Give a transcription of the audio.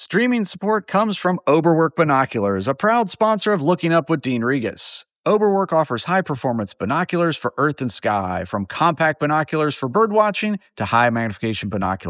Streaming support comes from Oberwerk Binoculars, a proud sponsor of Looking Up with Dean Regas. Oberwerk offers high-performance binoculars for earth and sky, from compact binoculars for birdwatching to high-magnification binoculars